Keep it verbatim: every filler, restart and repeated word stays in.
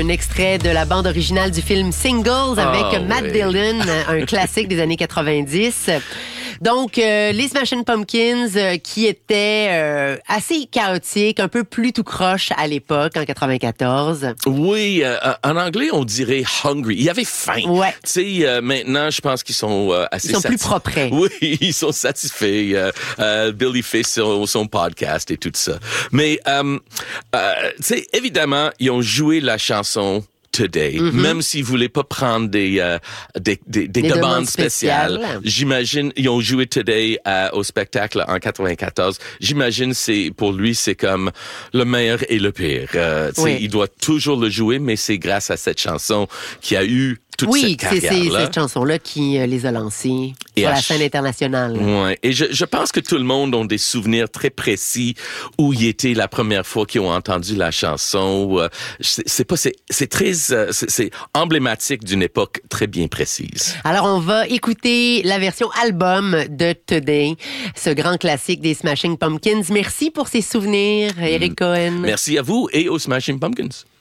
un extrait de la bande originale du film Singles avec oh, Matt oui. Dillon, un classique des années quatre-vingt-dix. Donc, euh, les Smashing Pumpkins euh, qui étaient euh, assez chaotiques, un peu plus tout croche à l'époque, en quatre-vingt-quatorze. Oui, euh, en anglais, on dirait hungry. Il y avait faim. Ouais. Tu sais, euh, maintenant, je pense qu'ils sont euh, assez Ils sont plus satis- propres. Oui, ils sont satisfaits. Euh, euh, Billy fait son, son podcast et tout ça. Mais, euh, euh, tu sais, évidemment, ils ont joué la chanson Today, mm-hmm. même s'ils voulaient pas prendre des euh, des des, des, des demandes, demandes spéciales. spéciales. J'imagine ils ont joué Today euh, au spectacle en quatre-vingt-quatorze. J'imagine c'est pour lui c'est comme le meilleur et le pire. Euh, oui. Il doit toujours le jouer, mais c'est grâce à cette chanson qu'il a eu toute oui, cette carrière-là. Oui, c'est cette chanson-là qui euh, les a lancés et sur la scène internationale. Ouais. Et je, je pense que tout le monde a des souvenirs très précis où il était la première fois qu'ils ont entendu la chanson. Euh, c'est, c'est pas, c'est, c'est très, euh, c'est, c'est emblématique d'une époque très bien précise. Alors, on va écouter la version album de Today, ce grand classique des Smashing Pumpkins. Merci pour ces souvenirs, Eric mmh. Cohen. Merci à vous et aux Smashing Pumpkins.